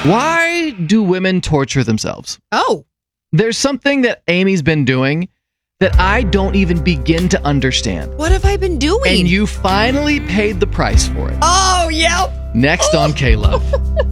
Why do women torture themselves? Oh. There's something that Amy's been doing that I don't even begin to understand. What have I been doing? And you finally paid the price for it. Oh, yeah. Next on K-Love.